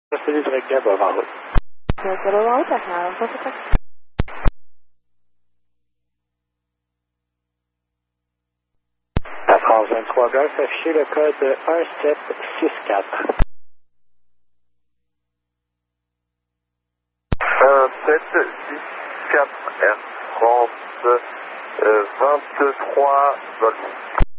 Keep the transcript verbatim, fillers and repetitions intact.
C'est du direct Gab en route. Gab en route, alors, ça c'est pas. La France vingt-trois Golf, affiché le code un sept six quatre. un sept six quatre Air France euh, vingt-trois Golf.